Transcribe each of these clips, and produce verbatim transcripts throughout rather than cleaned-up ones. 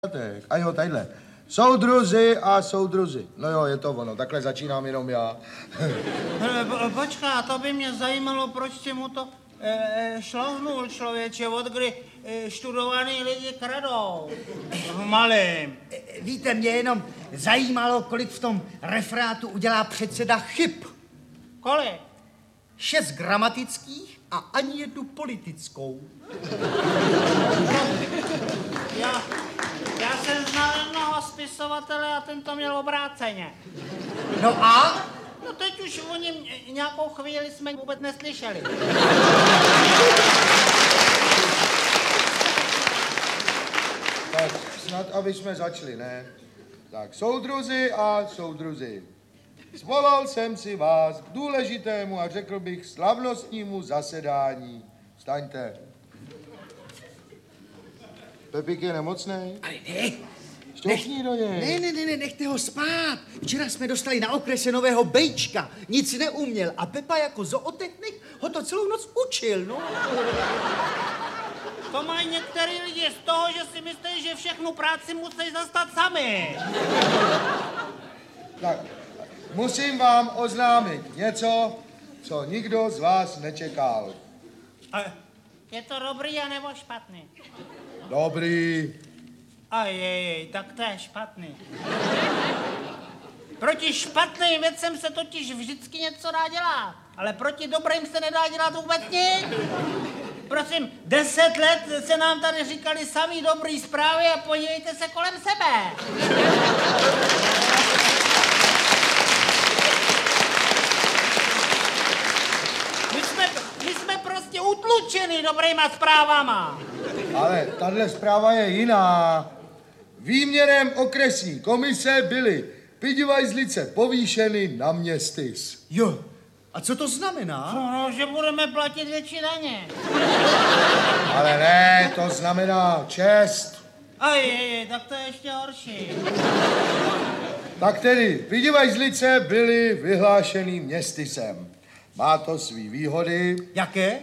A jo, tadyhle. Soudruzi a soudruzi. No jo, je to ono, takhle začínám jenom já. Počká, to by mě zajímalo, proč ti mu to e, šlohnul, člověče, od kdy e, študovaný lidi kradou. V malém. Víte, mě jenom zajímalo, kolik v tom referátu udělá předseda chyb. Kolik? Šest gramatických a ani jednu politickou. Já, já jsem znal jednoho spisovatele a ten to měl obráceně. No a? No teď už o něm nějakou chvíli jsme vůbec neslyšeli. Tak snad, aby jsme začali, ne? Tak, soudruzi a soudruzi. Svolal jsem si vás k důležitému a řekl bych slavnostnímu zasedání. Vstaňte. Pepík je nemocnej? Ale ne. Šťouchni do něj. Ne, ne, ne, ne, nechte ho spát. Včera jsme dostali na okrese nového bejčka. Nic neuměl a Pepa jako zootechnik ho to celou noc učil, no. To mají některý lidi z toho, že si myslí, že všechnu práci musí zastat sami. Tak, musím vám oznámit něco, co nikdo z vás nečekal. Je to dobrý a nebo špatný? Dobrý. A jej, tak to je špatný. Proti špatným věcem se totiž vždycky něco dá dělat, ale proti dobrým se nedá dělat vůbec nic. Prosím, deset let se nám tady říkali samý dobrý zprávy a podívejte se kolem sebe. My jsme, my jsme prostě utlučeni dobrýma zprávama. Ale tahle zpráva je jiná. Výměrem okresní komise byly Pidivajzlice povýšeny na městys. Jo, a co to znamená? No, že budeme platit větší daně. Ale ne, to znamená čest. Aj, tak to je ještě horší. Tak tedy, Pidivajzlice byly vyhlášeny městysem. Má to svý výhody. Jaké?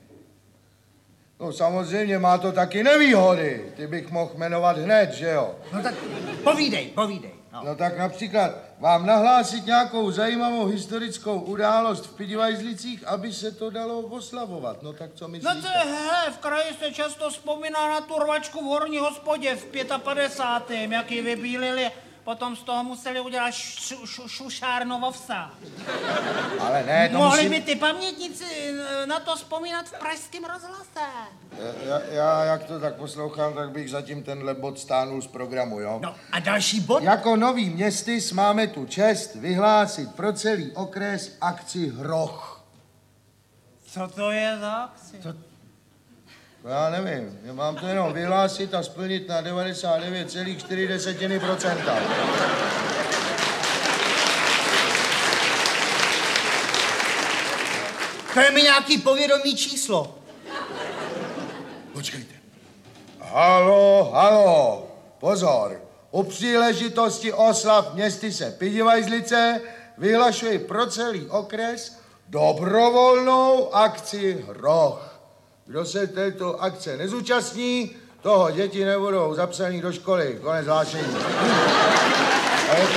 No samozřejmě má to taky nevýhody. Ty bych mohl jmenovat hned, že jo? No tak povídej, povídej. No. No tak například vám nahlásit nějakou zajímavou historickou událost v Pidivajzlicích, aby se to dalo oslavovat. No tak co myslíte? No to je, hele, v kraji se často vzpomíná na tu rvačku v horní hospodě v padesátém pátém jak ji vybílili. Potom z toho museli udělat šu, šu, šušárnu ovsa. Ale ne, to Mohli musím... by ty pamětníci na to vzpomínat v pražském rozhlase. Já, já, jak to tak poslouchám, tak bych zatím tenhle bod stánul z programu, jo? No a další bod? Jako nový městys máme tu čest vyhlásit pro celý okres akci Hroch. Co to je za akci? Co? Já nevím, já mám to jenom vyhlásit a splnit na devadesát devět celá čtyři procenta. To je mi nějaký povědomý číslo. Počkejte. Halo, halo, pozor. U příležitosti oslav městyse Pidivajzlice vyhlašuji pro celý okres dobrovolnou akci Hroch. Kdo se této akce nezúčastní, toho děti nebudou zapsaný do školy. Konec hlášení. A je to.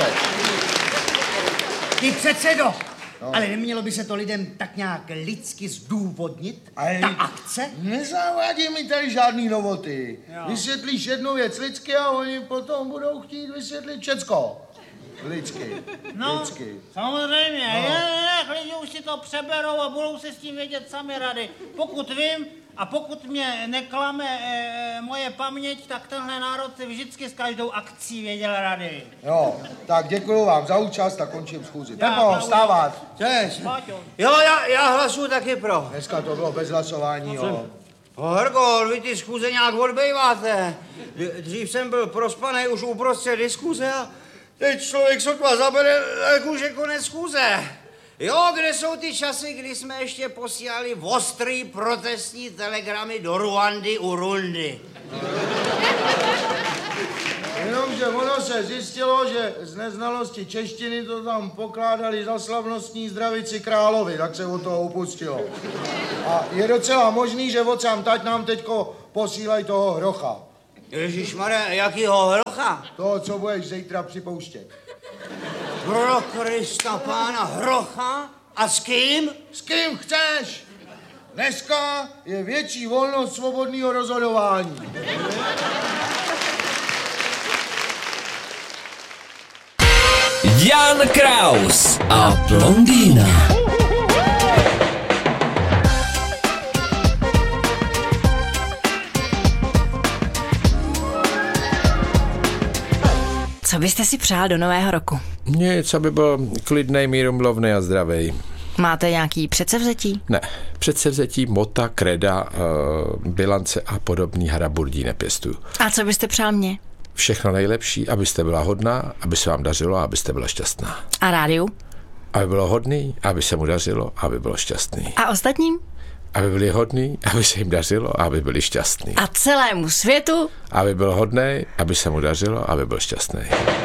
Ty předsedo, no. Ale nemělo by se to lidem tak nějak lidsky zdůvodnit? Ale ta akce? Nezavádí mi tady žádný novoty. Jo. Vysvětlíš jednu věc lidsky a oni potom budou chtít vysvětlit všecko. Lidsky. No, lidsky. samozřejmě, No. je, lidi už si to přeberou a budou se s tím vědět sami rady. Pokud vím a pokud mě neklame e, moje paměť, tak tenhle národ si vždycky s každou akcí věděl rady. Jo, tak děkuju vám za účast a končím schůzi. Já, Pepo, já, vstávat. Češ. Páťo. Jo, já, já hlasuju taky pro. Dneska to bylo bez hlasování, jo. Horgol, vy ty schůze nějak odbejváte. Dřív jsem byl prospanej už uprostřed diskuze a teď člověk sotva zabere, tak už je konec schůze. Jo, kde jsou ty časy, kdy jsme ještě posílali ostrý protestní telegramy do Ruandy, Urundy. Jenomže ono se zjistilo, že z neznalosti češtiny to tam pokládali za slavnostní zdravici královi, tak se od toho upustilo. A je docela možný, že odsám tať nám teďko posílají toho Hrocha. Ježišmarja, jakýho hrocha? To, co budeš zítra připouštět. Pro Krista pána, hrocha? A s kým? S kým chceš? Dneska je větší volnost svobodného rozhodování. Jan Kraus a blondýna. Co byste si přál do nového roku? Nic, aby byl klidnej, mírumilovný a zdravý. Máte nějaký předsevzetí? Ne, předsevzetí, mota, kreda, uh, bilance a podobný haraburdí nepěstuju. A co byste přál mně? Všechno nejlepší, abyste byla hodná, aby se vám dařilo a abyste byla šťastná. A rádiu? Aby bylo hodný, aby se mu dařilo, aby bylo šťastný. A ostatním? Aby byli hodný, aby se jim dařilo, aby byli šťastný. A celému světu? Aby byl hodnej, aby se mu dařilo, aby byl šťastný.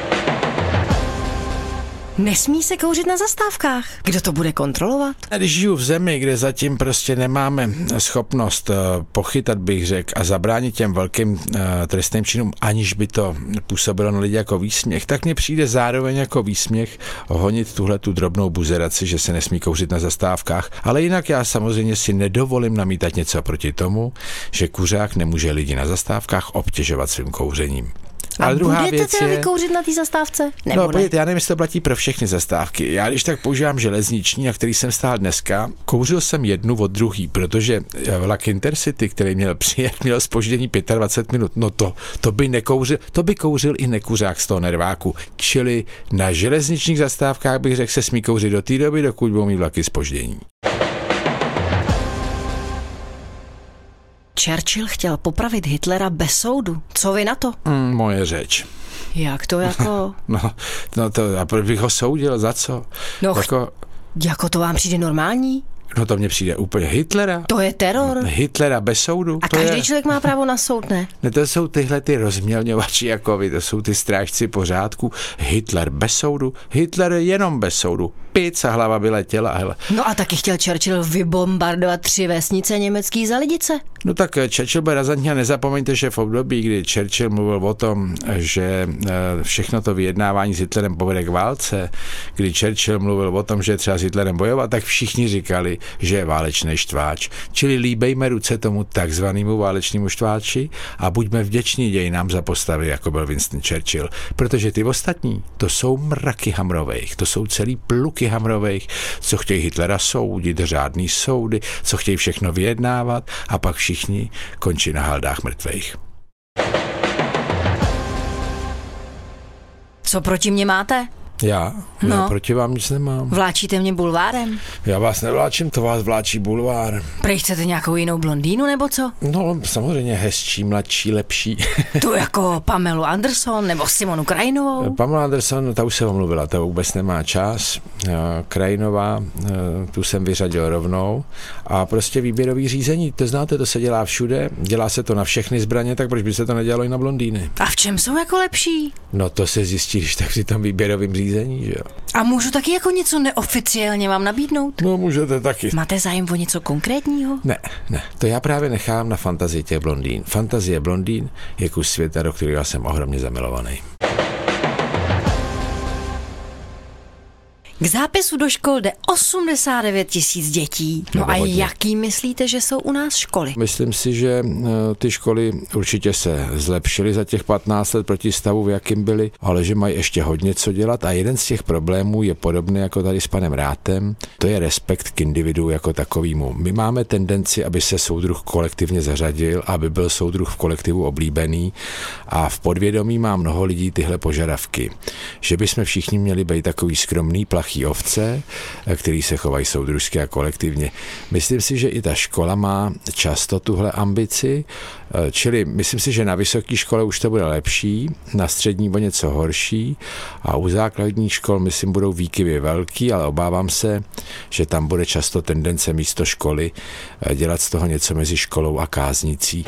Nesmí se kouřit na zastávkách. Kdo to bude kontrolovat? Když žiju v zemi, kde zatím prostě nemáme schopnost uh, pochytat, bych řekl, a zabránit těm velkým uh, trestným činům, aniž by to působilo na lidi jako výsměch, tak mně přijde zároveň jako výsměch honit tuhle tu drobnou buzeraci, že se nesmí kouřit na zastávkách. Ale jinak já samozřejmě si nedovolím namítat něco proti tomu, že kuřák nemůže lidi na zastávkách obtěžovat svým kouřením. A, a druhá budete věc teda je... vykouřit na té zastávce? Nebo no, ne? Pojďte, já nevím, jestli to platí pro všechny zastávky. Já když tak používám železniční, na který jsem stál dneska, kouřil jsem jednu od druhý, protože vlak Intercity, který měl přijet, měl zpoždění dvacet pět minut. No to, to by nekouřil, to by kouřil i nekuřák z toho nerváku. Čili na železničních zastávkách bych řekl, se smí kouřit do té doby, dokud budou mít vlaky zpoždění. Churchill chtěl popravit Hitlera bez soudu. Co vy na to? Mm, moje řeč. Jak to jako? No, no to, a proč bych ho soudil, za co? No, jako, jako to vám přijde normální? No to mně přijde úplně Hitlera. To je teror. Hitlera bez soudu. A to každý je... člověk má právo na soud, ne? Ne, to jsou tyhle ty rozmělňovači jako vy, to jsou ty strážci pořádku. Hitler bez soudu, Hitler jenom bez soudu. Pica hlava by letěla, hele. No a taky chtěl Churchill vybombardovat tři vesnice německý za lidice. No tak Churchill byl razantně, nezapomeňte, že v období, kdy Churchill mluvil o tom, že všechno to vyjednávání s Hitlerem povede k válce, kdy Churchill mluvil o tom, že třeba s Hitlerem bojovat, tak všichni říkali, že je válečný štváč. Čili líbejme ruce tomu takzvanému válečnému štváči a buďme vděční dějinám za postavy, jako byl Winston Churchill, protože ty ostatní, to jsou mraky Hamrovejch, to jsou celý pluky Hamrovejch, co chtějí Hitlera soudit, řádný soudy, co chtějí všechno vyjednávat a pak všichni končí na haldách mrtvejch. Co proti mně máte? Já? No. Já proti vám nic nemám. Vláčíte mě bulvárem? Já vás nevláčím, to vás vláčí bulvár. Prej chcete nějakou jinou blondýnu, nebo co? No, samozřejmě hezčí, mladší, lepší. Tu jako Pamelu Anderson nebo Simonu Krajinovou? Pamela Anderson, ta už se omluvila, ta vůbec nemá čas. Krajinová, tu jsem vyřadil rovnou. A prostě výběrový řízení, to znáte, to se dělá všude, dělá se to na všechny zbraně, tak proč by se to nedělalo i na blondýny? A v čem jsou jako lepší? No to se zjistí, když tak při tom výběrovým řízení, že jo. A můžu taky jako něco neoficiálně vám nabídnout? No můžete taky. Máte zájem o něco konkrétního? Ne, ne, to já právě nechám na fantazii těch blondýn. Fantazie blondýn je kus světa, do kterého jsem ohromně zamilovaný. K zápisu do škol jde osmdesát devět tisíc dětí. No a hodně. Jaký myslíte, že jsou u nás školy? Myslím si, že ty školy určitě se zlepšily za těch patnáct let proti stavu, v jakým byly, ale že mají ještě hodně co dělat a jeden z těch problémů je podobný jako tady s panem Rátem, to je respekt k individu jako takovýmu. My máme tendenci, aby se soudruh kolektivně zařadil, aby byl soudruh v kolektivu oblíbený a v podvědomí má mnoho lidí tyhle požadavky, že bychom všichni měli být takový skromný, plachý ovce, který se chovají soudružsky a kolektivně. Myslím si, že i ta škola má často tuhle ambici, čili myslím si, že na vysoké škole už to bude lepší, na střední o něco horší a u základních škol, myslím, budou výkyvy velký, ale obávám se, že tam bude často tendence místo školy dělat z toho něco mezi školou a káznicí.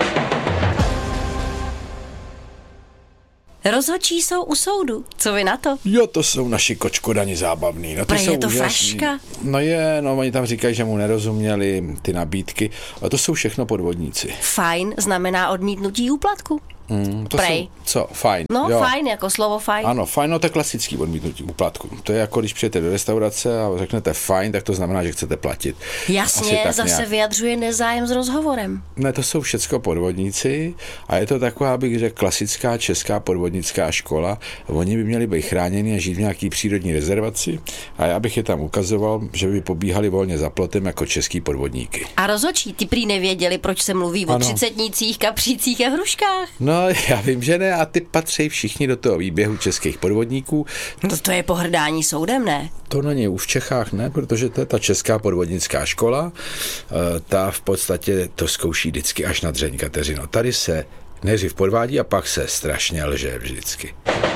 Rozhodčí jsou u soudu. Co vy na to? Jo, to jsou naši kočkodani zábavný. No, ty Prej jsou je to úžasný. fraška? No je, no oni tam říkají, že mu nerozuměli ty nabídky. A to jsou všechno podvodníci. Fajn znamená odmítnutí úplatku. Mm, to Prej. jsou, co? Fajn. No, jo. fajn, jako slovo fajn. Ano, fajn, no to je klasický odmítnutí úplatku. To je jako když přijete do restaurace a řeknete fajn, tak to znamená, že chcete platit. Jasně, tak zase nějak. vyjadřuje nezájem s rozhovorem. Ne, to jsou všecko podvodníci a je to taková, bych řekl, klasická česká podvodnická škola. Oni by měli být chráněni a žít v nějaký přírodní rezervaci a já bych je tam ukazoval, že by pobíhali volně za plotem jako český podvodníky. A rozhodčí, ty prý nevěděli, proč se mluví o Ano. třicetnících, kapřících a hruškách. No, já vím, že ne, a ty patří všichni do toho výběhu českých podvodníků. No, To, to je pohrdání soudem, ne? to na ně už v Čechách ne, protože to je ta česká podvodnická škola, e, ta v podstatě to zkouší vždycky až na dřeň, Kateřino. Tady se nejdřív podvádí a pak se strašně lže vždycky.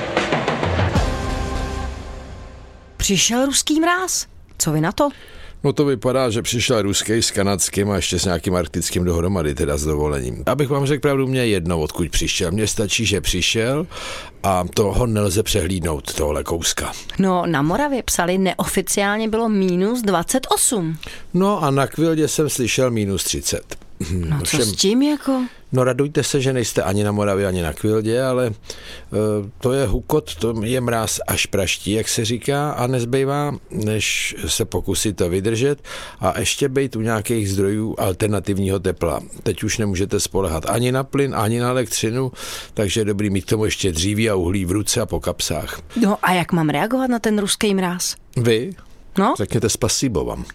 Přišel ruský mráz. Co vy na to? No to vypadá, že přišel ruský s kanadským a ještě s nějakým arktickým dohromady, teda s dovolením. Abych vám řekl pravdu, mě jedno, odkud přišel. Mně stačí, že přišel a toho nelze přehlídnout, tohle kouska. No, na Moravě psali, neoficiálně bylo mínus dvacet osm. No a na Kvildě jsem slyšel mínus třicet. No co s tím jako? No radujte se, že nejste ani na Moravě, ani na Kvildě, ale uh, to je hukot, to je mráz až praští, jak se říká, a nezbývá, než se pokusit to vydržet a ještě bejt u nějakých zdrojů alternativního tepla. Teď už nemůžete spolehat ani na plyn, ani na elektřinu, takže je dobrý mít tomu ještě dříví a uhlí v ruce a po kapsách. No a jak mám reagovat na ten ruský mráz? Vy? No? Řekněte spasibo vám.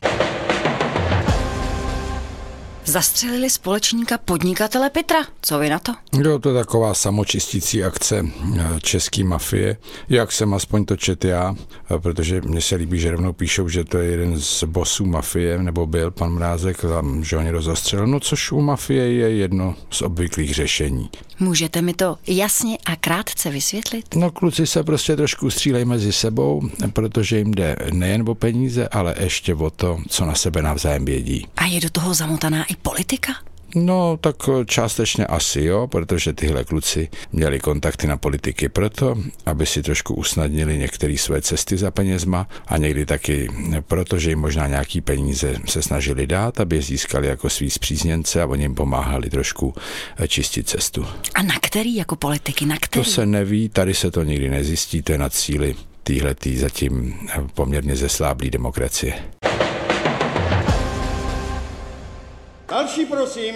Zastřelili společníka podnikatele Pitra. Co vy na to? Jo, to je taková samočistící akce český mafie. Jak jsem aspoň to čet já, protože mně se líbí, že rovnou píšou, že to je jeden z bossů mafie, nebo byl pan Mrázek, že oni ho zastřelil. No což u mafie je jedno z obvyklých řešení. Můžete mi to jasně a krátce vysvětlit? No kluci se prostě trošku střílejí mezi sebou, protože jim jde nejen o peníze, ale ještě o to, co na sebe navzájem vědí. A je do toho zamotaná i politika? No, tak částečně asi jo, protože tyhle kluci měli kontakty na politiky proto, aby si trošku usnadnili některé své cesty za penězma a někdy taky proto, že jim možná nějaký peníze se snažili dát, aby je získali jako svý spřízněnce a oni jim pomáhali trošku čistit cestu. A na který jako politiky? Na který? To se neví, tady se to nikdy nezjistí, to je na cíli týhletý zatím poměrně zesláblý demokracie. Další, prosím.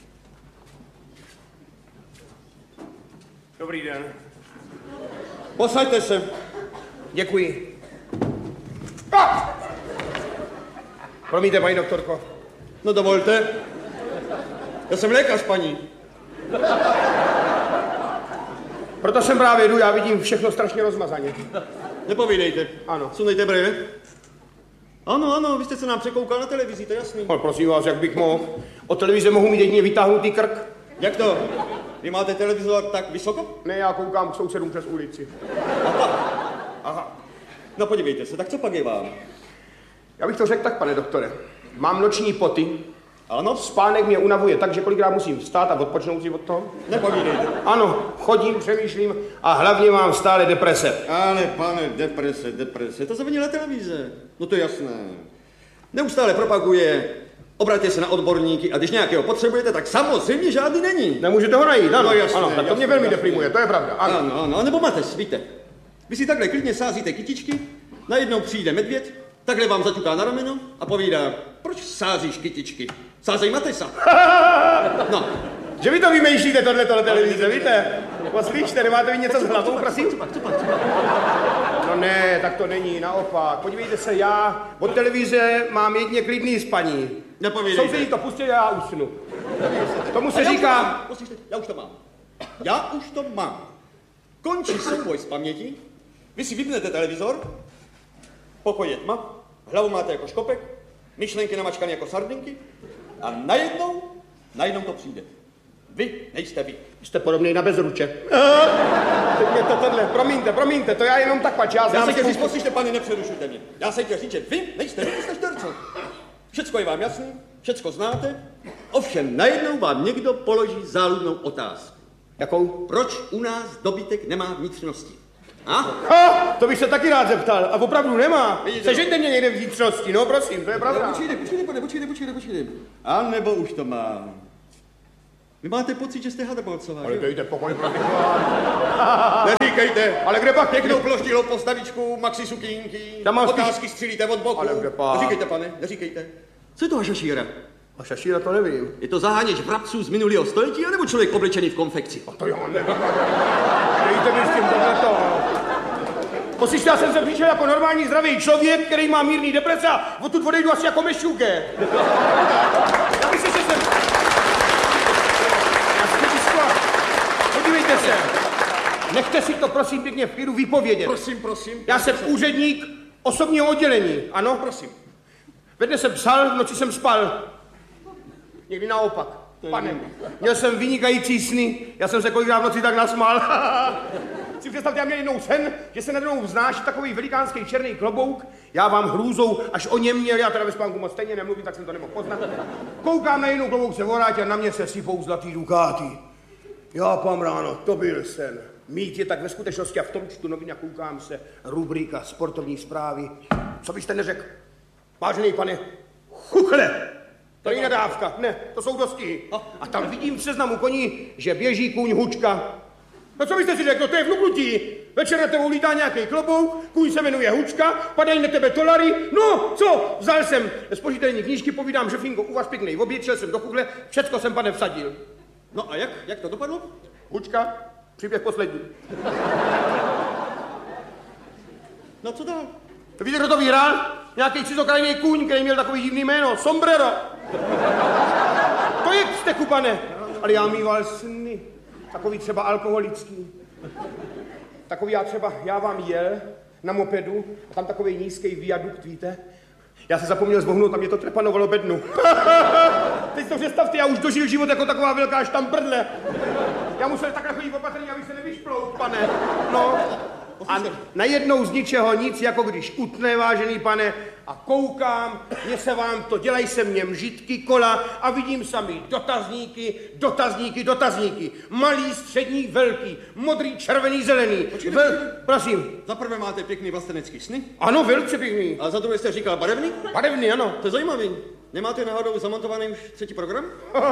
Dobrý den. Posaďte se. Děkuji. Ah! Promiňte, paní doktorko. No dovolte. Já jsem lékař, paní. Proto jsem právě jdu, já vidím všechno strašně rozmazaně. Nepovídejte. Ano. Sundejte brýle. Ano, ano, vy jste se nám překoukal na televizi, to je jasný. No, prosím vás, jak bych mohl. Od televize mohu mít jedině vytáhnutý krk. Jak to? Vy máte televizor tak vysoko? Ne, já koukám k sousedům přes ulici. Aha. No podívejte se, tak co pak je vám? Já bych to řekl tak, pane doktore. Mám noční poty. Ano? Spánek mě unavuje tak, že kolikrát musím vstát a odpočnout si od toho. Nepovídejte. Ano, chodím, přemýšlím a hlavně mám stále deprese. Ale pane, deprese, deprese, to zavinila televize. No to je jasné. Neustále propaguje, obraťte se na odborníky a když nějakého potřebujete, tak samozřejmě žádný není. Nemůžete ho najít, ano, No jasné, ano, tak to jasné, mě velmi jasné. deprimuje, to je pravda. Ano. Ano, ano, nebo máte, víte. Vy si takhle klidně sázíte kytičky, najednou přijde medvěd, takhle vám zaťuká na rameno a povídá, proč sázíš kytičky? Sázej Matesa. No. Že vy to vymýšlíte, tohle tohle televize, víte? Poslíčte, nemáte vy něco s hlavou, prosím? Co pak, co pak, co pak? No ne, tak to není, naopak. Podívejte se, já od televize mám jedině klidný spaní. Nepovídejte. Sousedí to pustí a já usnu. Tomu se A já už to říká... mám. Poslyšte, já už to mám. Já už to mám. Končí souboj z paměti, vy si vypnete televizor, pokoj je tma, hlavu máte jako škopek, myšlenky namačkané jako sardinky a najednou, najednou to přijde. Vy nejste vy. Jste podobný na bezruče. Teď mě to tohle, promiňte, promiňte, to já jenom tak pač, já Já znám se chtěl říct, spoustu... poslyšte, pane, nepřerušujte mě. Já se chtěl říct, že vy nejste vy, jste šterco. Všecko je vám jasný, všecko znáte, ovšem najednou vám někdo položí záludnou otázku. Jakou? Proč u nás dobytek nemá vnitřnosti? A? Ha, to bych se taky rád zeptal. A opravdu nemá. Vidíte, Sežeňte mě někde v vnitřnosti, no prosím, to je pravda. Počkejte, počkejte, pane, počkejte, počkejte, počkejte. A nebo už to má. Vy máte pocit, že jste Hadrbolcová, Ale že? dejte pokoj, prosím vás. Neříkejte, ale kde pak Pěknou ploštilou postavičku, maxi sukínky, Tam mám otázky střílíte od boku. Ale kde pak? Neříkejte, pane, neříkejte. Co je to hašašíra? A šašíra to nevím. Je to zaháněč vrabců z minulého století, anebo člověk oblečený v konfekci? A to já nevím. Dejte mi s tím tohleto. Poslyšte, já jsem se přišel jako normální zdravý člověk, který má mírný deprese a odtud odejdu asi jako mešťuke. Já myslím, že jsem... Já jsem vyskla. Podívejte se. Nechte si to prosím pěkně v klidu vypovědět. Prosím, prosím. Já jsem úředník osobního oddělení, ano? Prosím. Ve dne jsem psal, v noci jsem spal. Někdy naopak. Pane, měl jsem vynikající sny, já jsem se kolikrát v noci tak nasmál. Si představte, já měl jednou sen, že se nade mnou vznáší takový velikánský černý klobouk, já vám hrůzou, až o něm měl, já teda ve spánku moc stejně nemluvím, tak jsem to nemohl poznat. Koukám na jinou klobouk se vorátě a na mě se sypou zlatý dukáty. Já pám ráno, to byl sen. Mít je tak ve skutečnosti a v tom čtu novin a koukám se, rubrika sportovní zprávy. Co byste neřekl? Vážený pane, chuchle! To není nadávka, ne, to jsou dostihy. A tam vidím v seznamu koní, že běží kůň Hučka. No co byste si řekl, no to je vnuknutí. Večer na tebou lítá nějaký klobouk, kůň se jmenuje Hučka, padají na tebe dolary. No, co? Vzal jsem z požitelní knížky, povídám, že Finko, u vás pěkný oběd, šel jsem do chuchle, všecko jsem, pane, vsadil. No a jak? Jak to dopadlo? Hučka, příběh poslední. No co dál? Víte, kdo to vyhrál? Nějaký cizokrajný kůň, který měl takový divný jméno. Sombrero. To je k steku, pane. Ale já mýval sny. Takový třeba alkoholický. Takový já třeba, já vám jel na mopedu a tam takový nízký viadukt, víte? Já se zapomněl zvohnout a mě to trepanovalo bednu. Teď to představte, já už dožil život jako taková velká štamprdle. Já musel takhle chodit opatrně, aby se nevyšplout, pane. No. A najednou z ničeho nic, jako když utne, vážený pane, a koukám, mě se vám to, dělají se mně mžitky, kola a vidím sami dotazníky, dotazníky, dotazníky. Malý, střední, velký, modrý, červený, zelený. Vel... Prosím. Za prvé máte pěkný vlastenecký sny. Ano, velice pěkný. A za druhé jste říkal barevný? Barevný, ano. To je zajímavý. Nemáte náhodou zamontovaný už třetí program?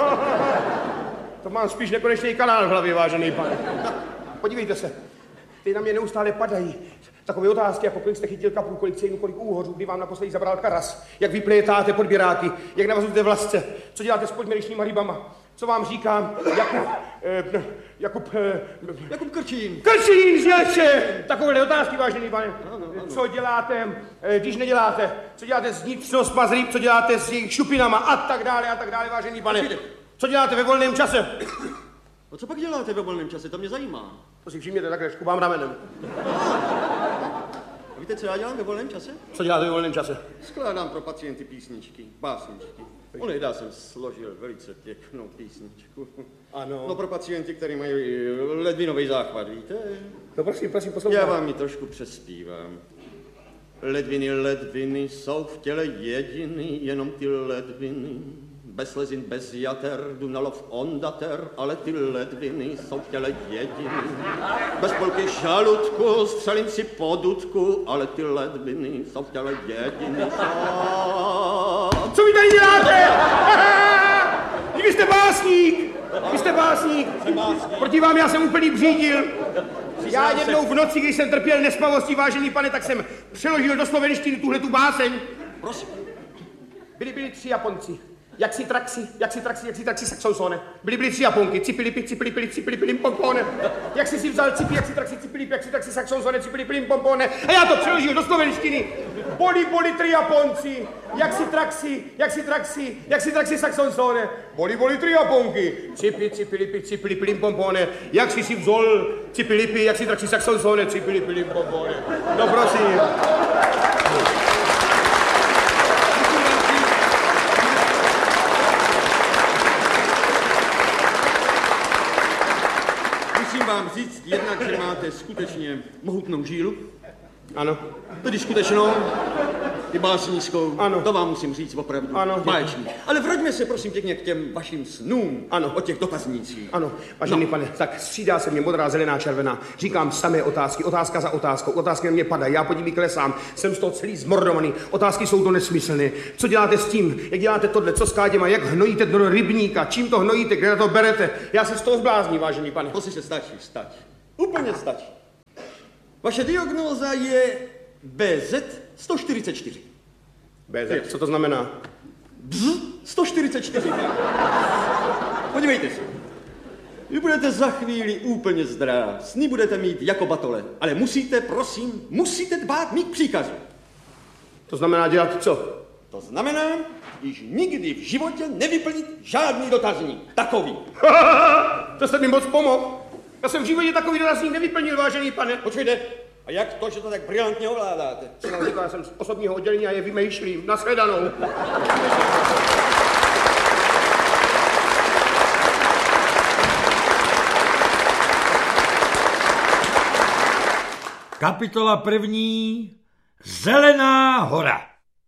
To mám spíš nekonečný kanál v hlavě, vážený pane. Podívejte se. Ty na mě neustále padají. Takové otázky, jako kolik jste chytil kaprů, kolik cejnů, kolik úhořů, kdy vám naposledy zabral karas, jak vyplétáte podběráky, jak navazujete vlasce, co děláte s podměrečníma rybama, co vám říkám Jakub, eh, Jakub, eh, Jakub Krčín. Krčín z Jelče! Takovéhle otázky, vážený pane. No, no, no. Co děláte, eh, když neděláte, co děláte s vnitřnostma z ryb, co děláte s jejich šupinama a tak dále, a tak dále, vážený pane. Co děláte ve volném čase? A co pak děláte ve volném čase? To mě zajímá. To si všimněte, takhle škubám ramenem. A víte, co já dělám ve volném čase? Co děláte ve volném čase? Skládám pro pacienty písničky, básničky. Onehdy jsem složil velice pěknou písničku. Ano. No pro pacienty, kteří mají ledvinový záchvat, víte? No prosím, prosím, poslouchám. Já vám ji trošku přespívám. Ledviny, ledviny jsou v těle jediny, jenom ty ledviny. Bez slezin, bez jater, jdu na lov ondater, ale ty ledviny jsou v těle jediny. Bez polky žaludku, střelím si po dudku, ale ty ledviny jsou v těle jediny. Co vy tady děláte? Vy jste básník! Vy jste básník! Proti vám já jsem úplný břídil. Já jednou v noci, když jsem trpěl nespavostí, vážený pane, tak jsem přeložil do slovenštiny tuhletu báseň. Prosím. Byli, byli tři Japonci. Jak si traxi, jak si traxi, jak si traxi saxonsone. Byli, byli tři Japonky, cipilipi, cipilipi, cipilipi, pompone. Jak si si vzal cipi, jak si traxi, cipilipi, jak si traxi saxonsone, cipilipi, pompone. A já to přeložil do slovenštiny. Boli, boli tři Japonci. Jak si traxi, jak si traxi, jak si traxi saxonsone. Boli, boli tři Japonky. Cipi, cipilipi, cipilipi, pompone. Jak si si vzal cipilipi, jak si traxi saxonsone, cipilipi, pompone. No prosím. Vám říct jednak, že máte skutečně mohutnou žílu. Ano. Tedy skutečnou. Ty básníčkou, ano. To vám musím říct opravdu. Ano, báječný. Ale vraťme se prosím pěkně k těm vašim snům. Ano. O těch dotaznících. Ano, vážený no. pane, tak střídá se mě modrá, zelená, červená. Říkám samé otázky, otázka za otázkou. Otázky na mě padají, já pod nimi klesám. Jsem z toho celý zmordovaný. Otázky jsou to nesmyslné. Co děláte s tím? Jak děláte tohle? Co s káděma? Jak hnojíte do rybníka? Čím to hnojíte? Kde na to berete? Já se z toho zblázním, vážený pane. To si se stačí, stačí. Úplně stačí. Vaše diagnóza je B Z sto čtyřicet čtyři. B Z, co to znamená? Bz sto čtyřicet čtyři. Podívejte se. Vy budete za chvíli úplně zdrav. Sny budete mít jako batole. Ale musíte, prosím, musíte dbát mých příkazů. To znamená dělat co? To znamená, již nikdy v životě nevyplnit žádný dotazník. Takový. To jste mi moc pomohl. Já jsem v životě takový dotazník nevyplnil, vážený pane. Počkejte, a jak to, že to tak brilantně ovládáte? Jsem vám říkal, jsem z osobního oddělení a je vymýšlím. Nashledanou. Kapitola první. Zelená hora.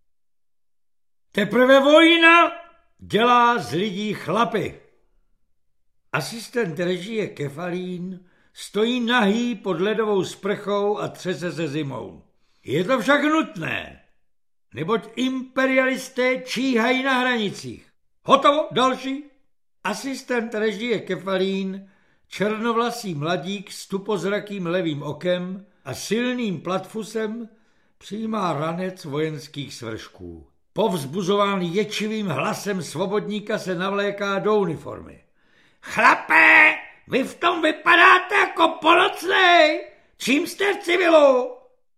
Teprve vojna dělá z lidí chlapy. Asistent režie Kefalín stojí nahý pod ledovou sprchou a třese se zimou. Je to však nutné, neboť imperialisté číhají na hranicích. Hotovo, další. Asistent režie Kefalín, černovlasý mladík s tupozrakým levým okem a silným platfusem, přijímá ranec vojenských svršků. Povzbuzován ječivým hlasem svobodníka se navléká do uniformy. Chlape, vy v tom vypadáte jako polocnej. Čím jste v civilu?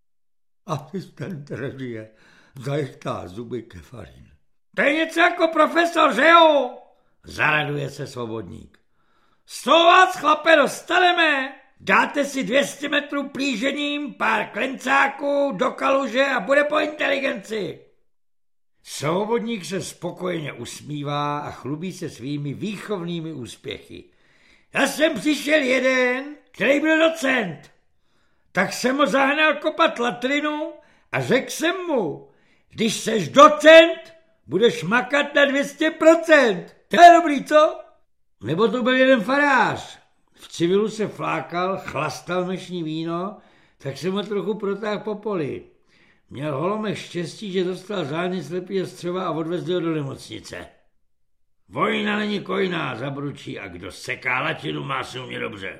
Asistent režie zajechtá zuby Kefalín. To je něco jako profesor, že jo? Zaraduje se svobodník. Z toho vás, chlape, dostaneme. Dáte si dvě stě metrů plížením, pár klencáků do kaluže a bude po inteligenci. Svobodník se spokojeně usmívá a chlubí se svými výchovnými úspěchy. Já jsem přišel jeden, který byl docent. Tak jsem ho zahnal kopat latrinu a řekl jsem mu, když seš docent, budeš makat na dvě stě procent. To je dobrý, co? Nebo to byl jeden farář. V civilu se flákal, chlastal mešní víno, tak jsem ho trochu protáhl po poli. Měl Holomech štěstí, že dostal zánět slepého střeva a odvezl ho do nemocnice. Vojna není kojná, zabručí, a kdo seká latinu, má se umět dobře.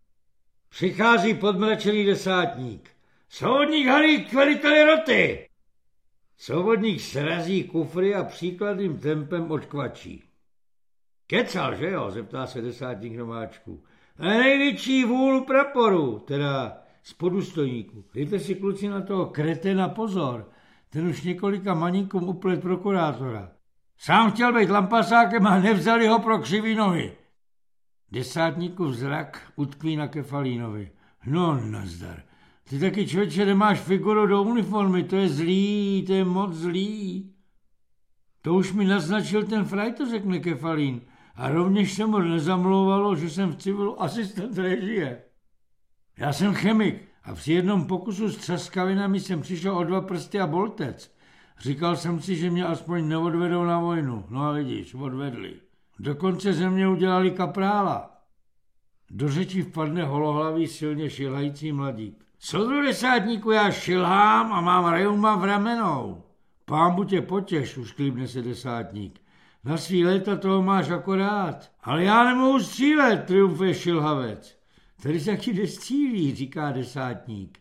Přichází podmračený desátník. Svobodník Halík, veliteli roty. Svobodník srazí kufry a příkladným tempem odkvačí. Kecal, že jo, zeptá se desátník nováčku. A největší vůl praporu, teda z podůstojníků. Dejte si, kluci, na toho kretena pozor. Ten už několika maníkům uplet prokurátora. Sám chtěl být lampasákem a nevzali ho pro křivý nohy. Desátníkův zrak utkví na Kefalínovi. No, nazdar. Ty taky, člověče, nemáš figuru do uniformy, to je zlý, to je moc zlý. To už mi naznačil ten frajto, řekne Kefalín. A rovněž se mu nezamlouvalo, že jsem v civilu asistent režie. Já jsem chemik a při jednom pokusu s třaskavinami jsem přišel o dva prsty a boltec. Říkal jsem si, že mě aspoň neodvedou na vojnu. No a vidíš, odvedli. Dokonce ze mě udělali kaprála. Do řeči vpadne holohlavý, silně šilhající mladík. Soudru desátníku, já šilhám a mám reuma v ramenou. Pámbu tě potěš, už klíbne se desátník. Na svý léta toho máš akorát. Ale já nemohu střílet, triumfuje šilhavec. Tady se taky nestřílí, říká desátník.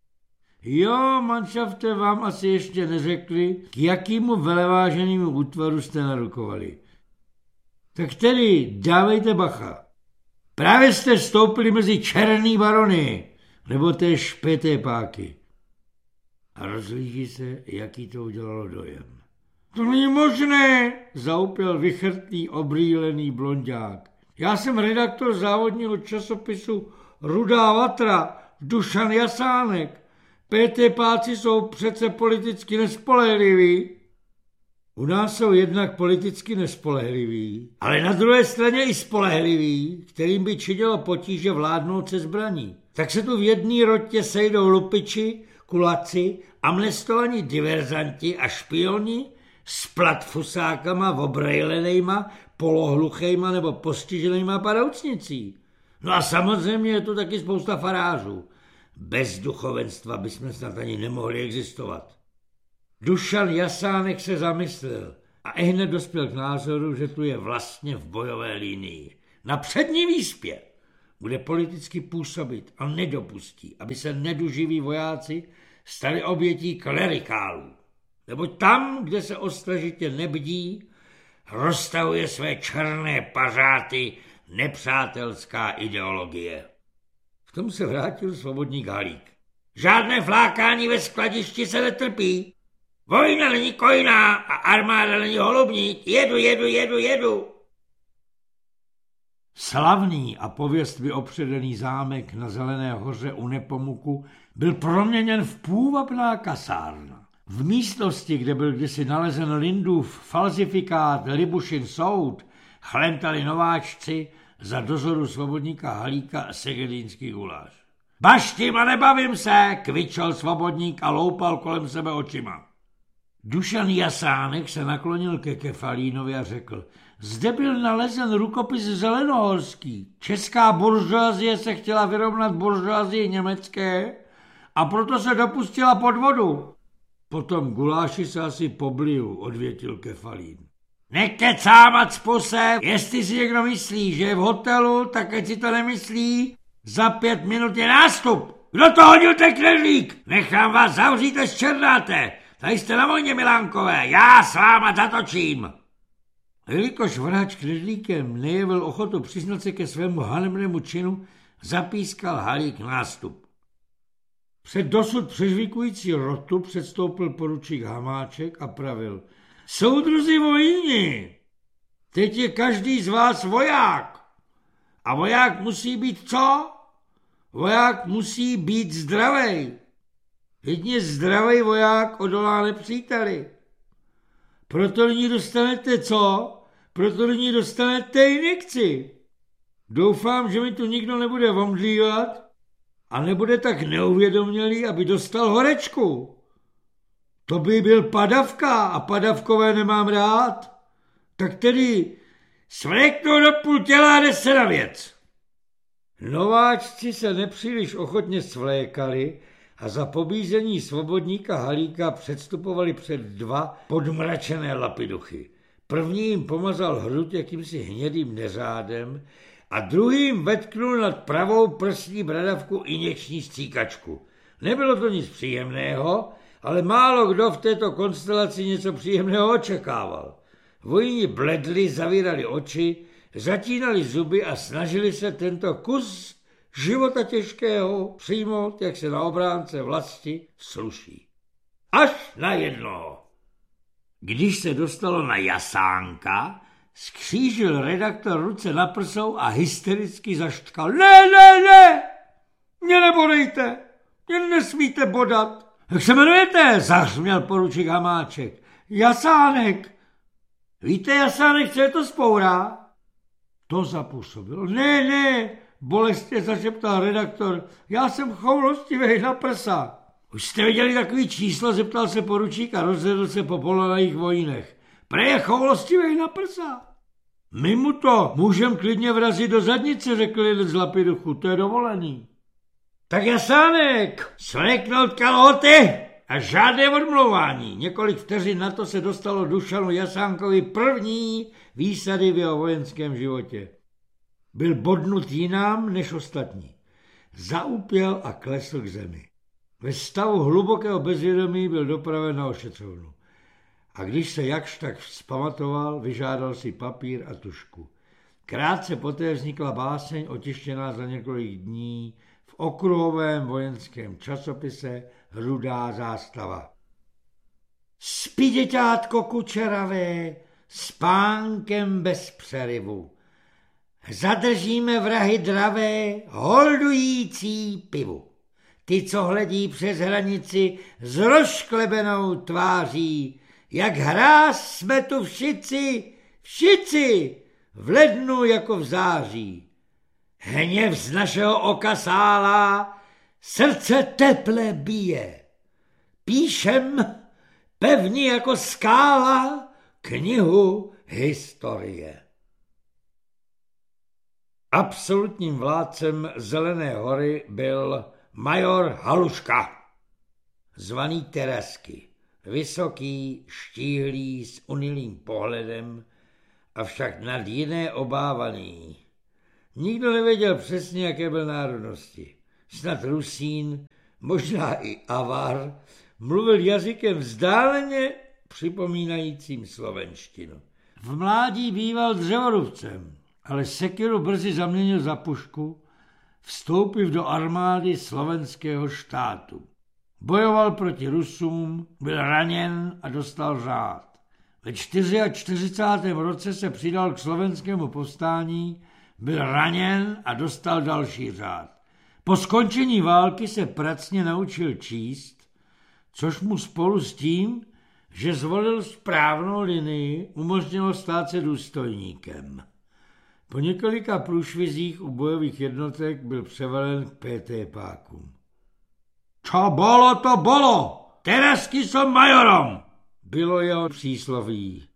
Jo, manšafte, vám asi ještě neřekli, k jakýmu veleváženému útvaru jste narukovali. Tak tedy dávejte bacha. Právě jste vstoupili mezi černý barony, nebo té špeté páky. A rozhlíží se, jaký to udělalo dojem. To není možné, zaupěl vychrtlý, obrýlený blonďák. Já jsem redaktor závodního časopisu Rudá vatra, Dušan Jasánek. P T páci jsou přece politicky nespolehliví. U nás jsou jednak politicky nespolehliví, ale na druhé straně i spolehliví, kterým by činilo potíže vládnout se zbraní. Tak se tu v jedné rotě sejdou lupiči, kulaci, amnestovaní diverzanti a špioni s platfusákama, obrejlenejma, polohluchejma nebo postiženejma paroucnicí. No a samozřejmě je tu taky spousta farářů. Bez duchovenstva bychom snad ani nemohli existovat. Dušan Jasánek se zamyslel a ihned dospěl k názoru, že tu je vlastně v bojové linii. Na přední výspě bude politicky působit a nedopustí, aby se neduživí vojáci stali obětí klerikálů. Neboť tam, kde se ostražitě nebdí, roztahuje své černé pařáty nepřátelská ideologie. V tom se vrátil svobodník Halík. Žádné flákání ve skladišti se netrpí. Vojna není kojná a armáda není holubník. Jedu, jedu, jedu, jedu. Slavný a pověstmi opředený zámek na Zelené hoře u Nepomuku byl proměněn v půvabná kasárna. V místnosti, kde byl kdysi nalezen Lindův falzifikát Libušin soud, chlentali nováčci za dozoru svobodníka Halíka a segedínský guláš. Baštím a nebavím se, kvičel svobodník a loupal kolem sebe očima. Dušan Jasánek se naklonil ke Kefalínovi a řekl, zde byl nalezen rukopis zelenohorský. Česká buržoazie se chtěla vyrovnat buržoazii německé a proto se dopustila podvodu. Potom guláši se asi pobliju, odvětil Kefalín. Nekecám a cpu se, jestli si někdo myslí, že je v hotelu, tak ať si to nemyslí. Za pět minut je nástup. Kdo to hodil, ten knedlík? Nechám vás zavřít, až černáte. Tady jste na vojně, Milánkové, já s váma zatočím. Jelikož vrhač knedlíkem nejevil ochotu přiznat se ke svému hanebnému činu, zapískal Halík nástup. Před dosud přežvikující rotu předstoupil poručík Hamáček a pravil. Soudruzi vojíni, teď je každý z vás voják. A voják musí být co? Voják musí být zdravej. Jedině zdravej voják odolá nepříteli. Proto nyní dostanete co? Proto nyní dostanete injekci. Doufám, že mi tu nikdo nebude omdlívat a nebude tak neuvědomělý, aby dostal horečku. To by byl padavka a padavkové nemám rád. Tak tedy svléknou do půl těla a jde se na věc. Nováčci se nepříliš ochotně svlékali a za pobízení svobodníka Halíka předstupovali před dva podmračené lapiduchy. První jim pomazal hruď jakýmsi hnědým neřádem a druhým vetknul nad pravou prsní bradavku injekční stříkačku. Nebylo to nic příjemného, ale málo kdo v této konstelaci něco příjemného očekával. Vojíni bledli, zavírali oči, zatínali zuby a snažili se tento kus života těžkého přijmout, jak se na obránce vlasti sluší. Až na jednoho. Když se dostalo na Jasánka, skřížil redaktor ruce na prsou a hystericky zaštkal. Ne, ne, ne, mě nebodejte, mě nesmíte bodat. Jak se jmenujete? Zahřměl poručík Hamáček. Jasánek. Víte, Jasánek, co je to spoura? To zapůsobilo. Ne, ne, bolestně zašeptal redaktor. Já jsem choulostivej na prsa. Už jste viděli takový číslo, zeptal se poručík a rozhledl se po polonajích vojínech. Prej je choulostivej na prsa. My mu to můžem klidně vrazit do zadnice, řekl jeden z lapiduchů, to je dovolený. Tak Jasánek, svléknout kalhoty a žádné odmlouvání. Několik vteřin na to se dostalo Dušanu Jasánkovi první výsady v jeho vojenském životě. Byl bodnut jinam než ostatní. Zaupěl a klesl k zemi. Ve stavu hlubokého bezvědomí byl dopraven na ošetřovnu. A když se jakž tak vzpamatoval, vyžádal si papír a tužku. Krátce poté vznikla báseň otištěná za několik dní v okruhovém vojenském časopise Rudá zástava. Spí děťátko kučeravé, spánkem bez přerivu. Zadržíme vrahy dravé, holdující pivu. Ty, co hledí přes hranici s rozšklebenou tváří, jak hráz jsme tu všici, všici, v lednu jako v září. Hněv z našeho oka sálá, srdce teple bije. píšem pevně jako skála knihu historie. Absolutním vládcem Zelené hory byl major Haluška, zvaný Teresky, vysoký, štíhlý, s unilým pohledem, avšak nad jiné obávaný. Nikdo nevěděl přesně, jaké byl národnosti. Snad Rusín, možná i Avar, mluvil jazykem vzdáleně připomínajícím slovenštinu. V mládí býval dřevorubcem, ale sekiru brzy zaměnil za pušku, vstoupil do armády slovenského štátu. Bojoval proti Rusům, byl raněn a dostal řád. Ve čtyřicátém čtvrtém roce se přidal k slovenskému povstání, byl raněn a dostal další řád. Po skončení války se pracně naučil číst, což mu spolu s tím, že zvolil správnou linii, umožnilo stát se důstojníkem. Po několika průšvizích u bojových jednotek byl převelen k pé té pákům. Čo bolo, to bolo! Teresky som majorom! Bylo jeho přísloví.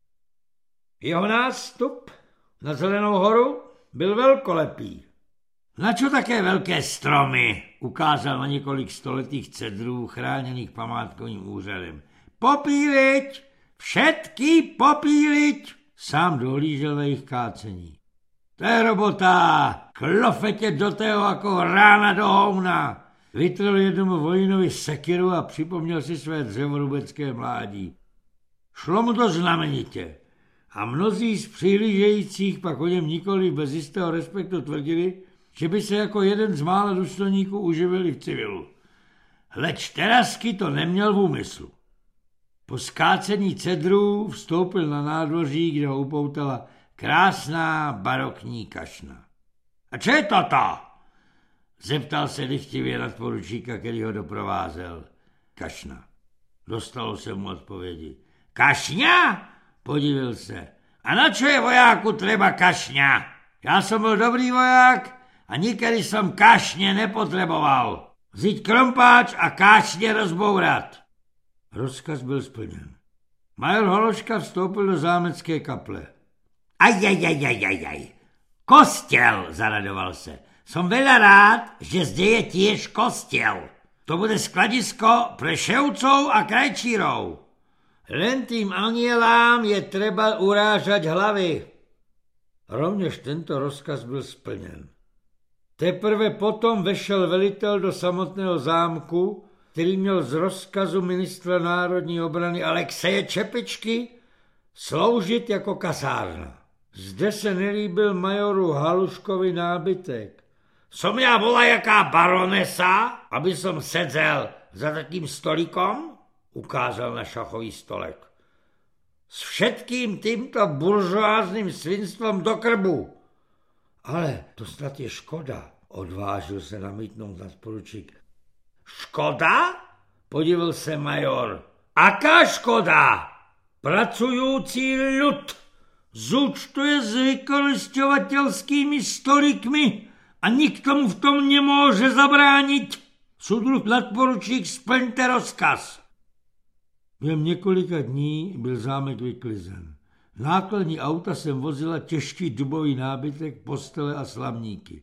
Jeho nástup na Zelenou horu byl velkolepý. Načo také velké stromy, ukázal na několik stoletých cedrů chráněných památkovým úřadem. Popíliť! Všetky popíliť! Sám dohlížel na jejich kácení. To je robota! Klofetě do tého jako rána do houna! Vytrhl jednomu vojínovi sekiru a připomněl si své dřevorubecké mládí. Šlo mu to znamenitě. A mnozí z přihlížejících pak o něm nikoli bez jistého respektu tvrdili, že by se jako jeden z mála důstojníků uživili v civilu. Leč Teresky to neměl v úmyslu. Po skácení cedrů vstoupil na nádvoří, kde ho upoutala krásná barokní kašna. A co je toto? Zeptal se dychtivě nadporučíka, který ho doprovázel. Kašna. Dostalo se mu odpovědi. Kašňa? Podivil se. A na čo je vojáku treba kašňa? Já jsem byl dobrý voják a nikdy jsem kašně nepotřeboval. Vzít krompáč a kašně rozbourat. Rozkaz byl splněn. Major Haluška vstoupil do zámecké kaple. Ajajajajajaj. Kostel, zaradoval se. Som veľa rád, že zde je tiež kostel. To bude skladisko pre ševcov a krajčírov. Len tým anielám je treba urážať hlavy. Rovněž tento rozkaz byl splněn. Teprve potom vešel velitel do samotného zámku, který měl z rozkazu ministra národní obrany Alexeje Čepičky sloužit jako kasárna. Zde se nelíbil majoru Haluškovi nábytek. Som ja bola jaká baronesa, aby som sedzel za takým stolíkom? Ukázal na šachový stolek. S všetkým týmto buržoáznym svinstvom do krbu. Ale to snad je škoda, odvážil se namítnout nadporučík. Škoda? Podivil se major. Aká škoda? Pracující ľud zúčtuje s vykorisťovateľskými stolíkmi a nikto mu v tom nemôže zabrániť. Súdruh nadporučík, splňte rozkaz. Během několika dní byl zámek vyklizen. Nákladní auta sem vozila těžký dubový nábytek, postele a slamníky.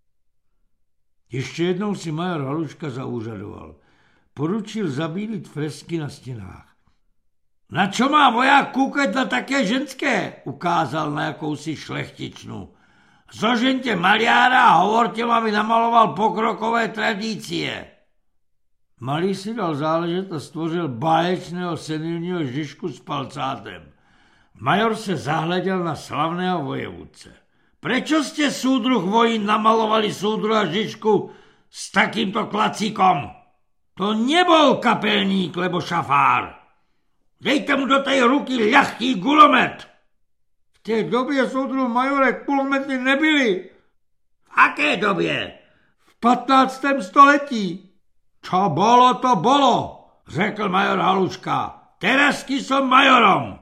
Ještě jednou si major Haluška zaúřadoval. Poručil zabílit fresky na stěnách. Na čo má voják kúkať na také ženské? Ukázal na jakousi šlechtičnu. Zožeňte maliára a hovorte, aby namaloval pokrokové tradície. Malý si dal záležet a stvořil báječného senilního Žižku s palcátem. Major se zahleděl na slavného vojevůdce. Prečo ste, súdruh vojín, namalovali súdruha Žižku s takýmto klacíkom? To nebol kapelník, lebo šafár. Dejte mu do tej ruky ľahký gulomet. V té době, soudruh majore, kulomety nebyly. V aké době? V patnáctém století. Čo bolo, to bolo, řekl major Haluška. Teresky som majorom.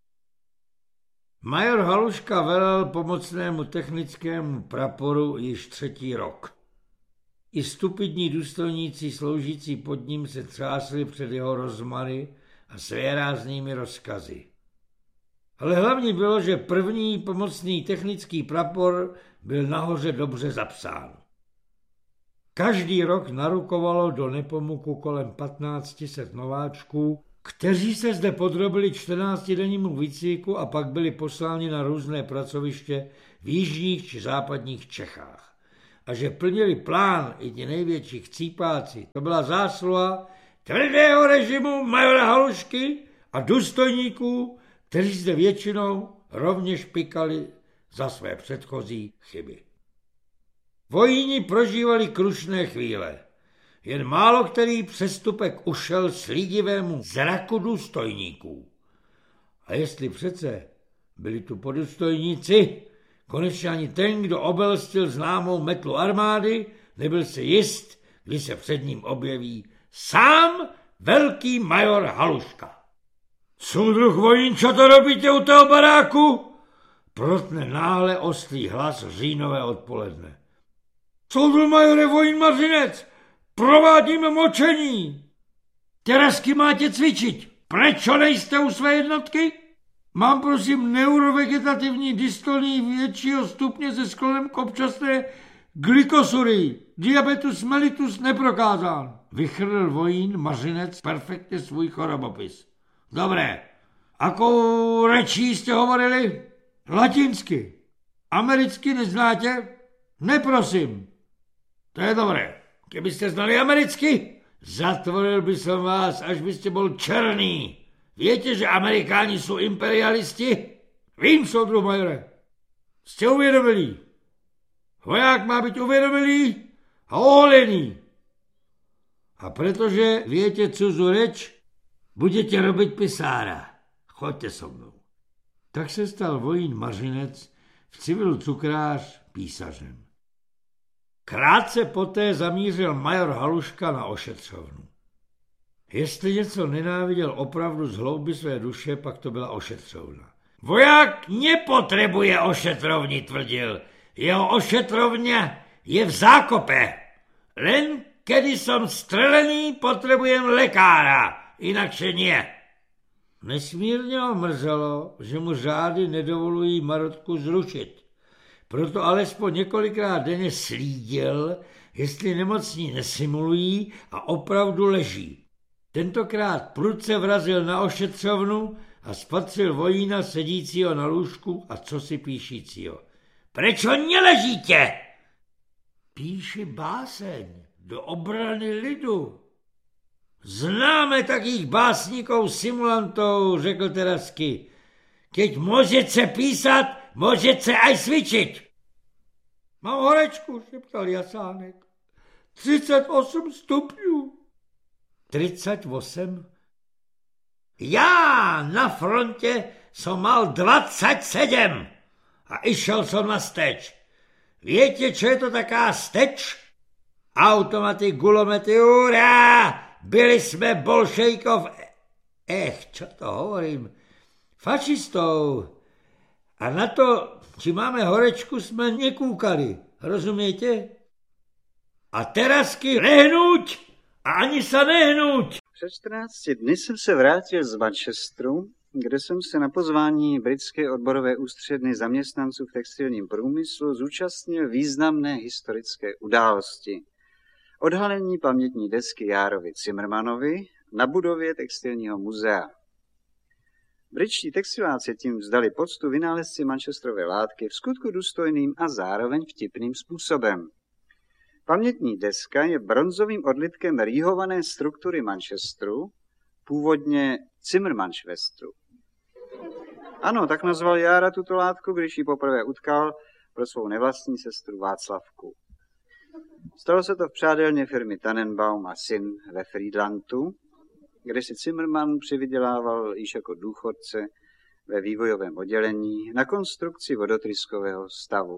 Major Haluška velel pomocnému technickému praporu již třetí rok. I stupidní důstojníci sloužící pod ním se třásli před jeho rozmary a svéráznými rozkazy. Ale hlavně bylo, že první pomocný technický prapor byl nahoře dobře zapsán. Každý rok narukovalo do Nepomuku kolem patnáct set nováčků, kteří se zde podrobili čtrnáctidennímu výcviku a pak byli posláni na různé pracoviště v jižních či západních Čechách. A že plnili plán i ti největší chcípáci, to byla zásluha tvrdého režimu majora Halušky a důstojníků, kteří zde většinou rovněž pikali za své předchozí chyby. Vojíni prožívali krušné chvíle. Jen málo který přestupek ušel slídivému zraku důstojníků. A jestli přece byli tu podůstojníci, konečně ani ten, kdo obelstil známou metlu armády, nebyl si jist, kdy se před ním objeví sám velký major Haluška. Soudruh Vojín, čo to robíte u toho baráku? Protne náhle ostrý hlas říjnové odpoledne. Soudruh majore Vojín Mařinec, provádíme močení. Terasky máte cvičit. Prečo nejste u své jednotky? Mám prosím neurovegetativní dystolní většího stupně se sklonem k občasné glikosurii. Diabetus mellitus neprokázán. Vychrl Vojín Mařinec perfektně svůj chorobopis. Dobré. Akou rečí jste hovorili? Latinsky. Americky neznáte? Neprosím. To je dobré. Kdybyste znali americky, zatvoril by som vás, až byste bol černý. Viete, že Amerikáni sú imperialisti? Vím, soudruh majore. Jste uvědomilí. Voják má být uvědomilý a oholený. A protože viete cudzu reč, budete robiť pisára. Choďte so mnou. Tak se stal Vojín Mařinec, v civilu cukrář, písařem. Krátce poté zamířil major Haluška na ošetřovnu. Jestli něco nenáviděl opravdu z hlouby své duše, pak to byla ošetřovna. Voják nepotřebuje ošetrovni, tvrdil. Jeho ošetrovňa je v zákope. Len kedy som strelený, potřebujem lekára, inakše nie. Nesmírně ho mrzelo, že mu řády nedovolují Marotku zrušit. Proto alespoň několikrát denně slídil, jestli nemocní nesimulují a opravdu leží. Tentokrát prudce vrazil na ošetřovnu a spatřil Vojína sedícího na lůžku a cosi píšícího. Prečo neležíte? Píši báseň do obrany lidu. Známe takých básníkov simulantov, řekl Terasky. Keď môžete písat, môžete aj cvičiť. Mám horečku, šeptal Jasánek. třicet osm stupňů. třicet osm? Já na frontě som mal dvacet sedm a išel som na steč. Viete, čo je to taká steč? Automaty, gulomety, hurá! Byli jsme bolšejkov, ech, čo to hovorím, fašistou. A na to, či máme horečku, jsme nekúkali, rozumějte? A Terasky nehnuť a ani se nehnuť. Před čtrnácti dny jsem se vrátil z Manchesteru, kde jsem se na pozvání britské odborové ústředny zaměstnanců v textilním průmyslu zúčastnil významné historické události. Odhalení pamětní desky Járovi Zimmermanovi na budově textilního muzea. Britští textiláci tím vzdali poctu vynálezci manchesterové látky v skutku důstojným a zároveň vtipným způsobem. Pamětní deska je bronzovým odlitkem rýhované struktury Manchesteru, původně Zimmermanschwesteru. Ano, tak nazval Jára tuto látku, když ji poprvé utkal pro svou nevlastní sestru Václavku. Stalo se to v přádelně firmy Tannenbaum a syn ve Friedlandu, kde si Zimmermann přivydělával již jako důchodce ve vývojovém oddělení na konstrukci vodotryskového stavu.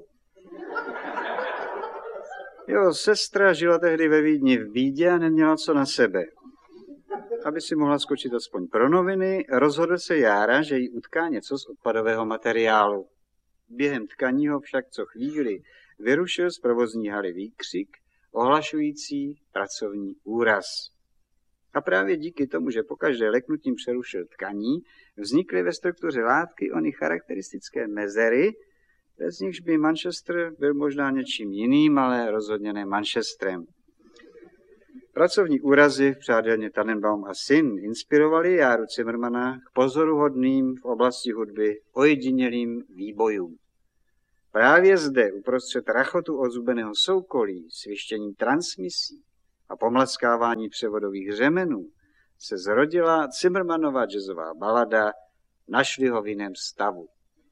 Jeho sestra žila tehdy ve Vídni v bídě a neměla co na sebe. Aby si mohla skočit aspoň pro noviny, rozhodl se Jára, že jí utká něco z odpadového materiálu. Během tkaní ho však co chvíli vyrušil z provozní haly výkřik ohlašující pracovní úraz. A právě díky tomu, že pokaždé leknutím přerušil tkaní, vznikly ve struktuře látky ony charakteristické mezery, bez nichž by Manchester byl možná něčím jiným, ale rozhodně ne Manchesterem. Pracovní úrazy v přátelně Tannenbaum a syn inspirovali Járu Zimmermana k pozoruhodným v oblasti hudby ojedinělým výbojům. Právě zde, uprostřed rachotu ozubeného soukolí, svištění transmisí a pomlaskávání převodových řemenů, se zrodila Zimmermanova jazzová balada Našli ho v jiném stavu.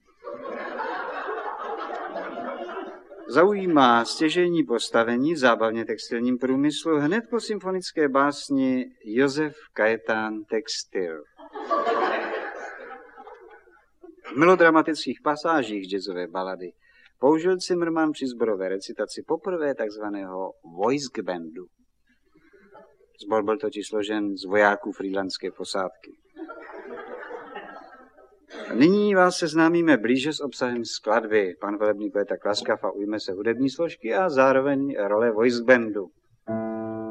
Zaujímá stěžejní postavení v zábavně textilním průmyslu hned po symfonické básni Josef Kajetán Textil. V melodramatických pasážích jazzové balady použil Zimmerman při sborové recitaci poprvé takzvaného voice bandu. Sbor byl totiž složen z vojáků frýdlantské posádky. Nyní vás seznámíme blíže s obsahem skladby. Pan velebník bude tak laskav a ujme se hudební složky a zároveň role voice bandu.